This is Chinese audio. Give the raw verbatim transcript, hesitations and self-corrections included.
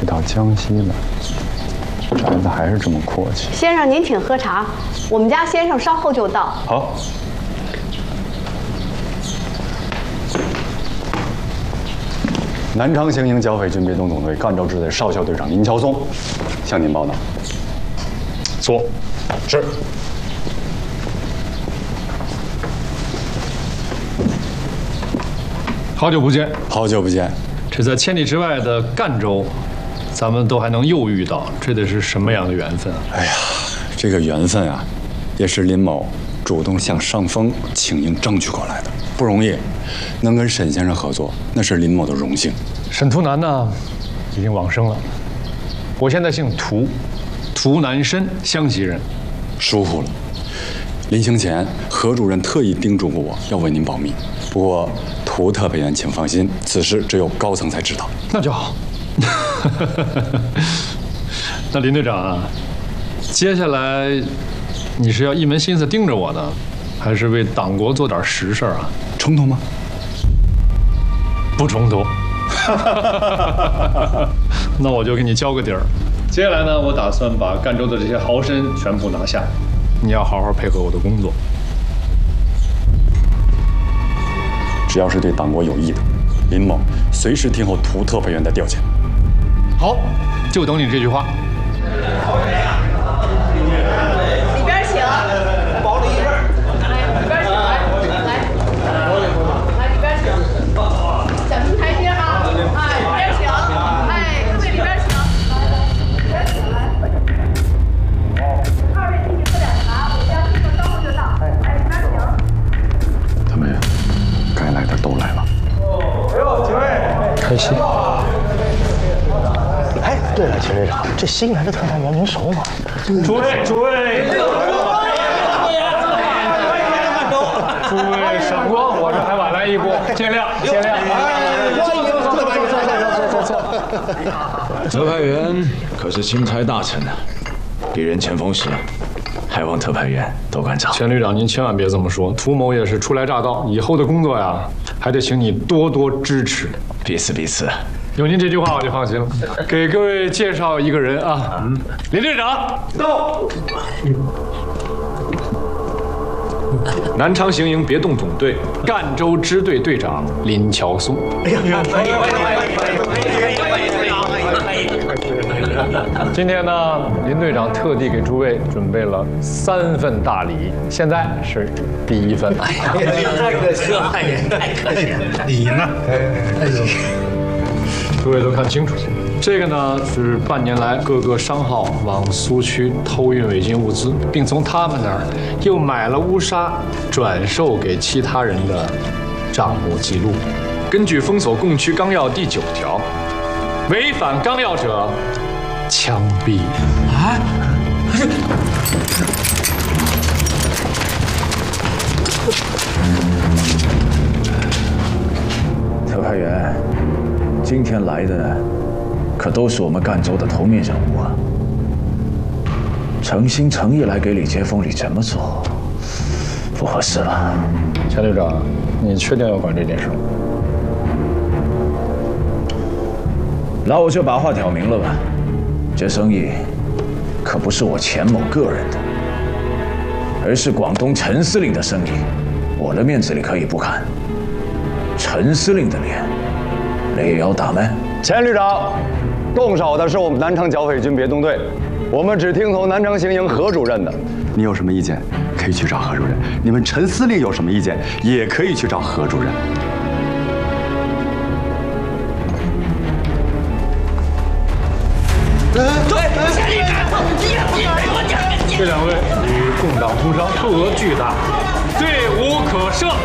是到江西了，宅子还是这么阔气。 先生，您请喝茶，我们家先生稍后就到。 好。南昌行营剿匪军别动总队赣州支队少校队长林乔松向您报道。 坐。是。好久不见， 好久不见。 这在千里之外的赣州，咱们都还能又遇到，这得是什么样的缘分啊？ 哎呀，这个缘分啊，也是林某主动向上峰请缨争取过来的，不容易。能跟沈先生合作，那是林某的荣幸。 沈图南呢，已经往生了。我现在姓涂，涂南申，湘西人。 疏忽了。临行前，何主任特意叮嘱过我要为您保密。不过，涂特派员请放心，此事只有高层才知道。 那就好。那林队长啊，接下来你是要一门心思盯着我呢，还是为党国做点实事啊？ 冲突吗？ 不冲突。那我就给你交个底儿。接下来呢，我打算把赣州的这些豪绅全部拿下，你要好好配合我的工作。 只要是对党国有益的，林某随时听候涂特派员的调遣。 好，就等你这句话。 里边请。保你一份。来，里边请，来，来，来里边请。小心台阶啊！哎，里边请。哎，各位里边请。来，里边请来。二位进去喝点茶，我家先生稍后就到。哎，里边请。 他们该来的都来了。 哎呦，几位， 开心。 哎，对了，秦队长，这新来的特派员您熟吗？ 诸位，诸位，诸位赏光，我这还晚来一步，见谅，见谅。 特派员可是钦差大臣啊，鄙人前锋时，还望特派员多关照。 钱旅长，您千万别这么说，涂某也是初来乍到，以后的工作呀，还得请你多多支持。 彼此彼此。 有您这句话，我就放心了。给各位介绍一个人啊，林队长到。南昌行营别动总队赣州支队队长林乔松。哎呀，欢迎欢迎欢迎！今天呢，林队长特地给诸位准备了三份大礼，现在是第一份。哎呀， 太客气了，太客气了。 你呢？ 各位都看清楚，这个呢是半年来各个商号往苏区偷运违禁物资，并从他们那儿又买了乌纱，转售给其他人的账目记录。根据封锁共区纲要第九条，违反纲要者枪毙。啊！ 特派员。今天来的可都是我们赣州的头面人物啊！诚心诚意来给李杰峰，你这么做不合适吧？ 钱队长，你确定要管这件事吗？ 那我就把话挑明了吧，这生意可不是我钱某个人的，而是广东陈司令的生意。我的面子你可以不看，陈司令的脸。你也要打吗？ 钱旅长，动手的是我们南昌剿匪军别动队，我们只听从南昌行营何主任的。你有什么意见，可以去找何主任；你们陈司令有什么意见，也可以去找何主任。 这两位与共党通商，斗额巨大，罪无可赦。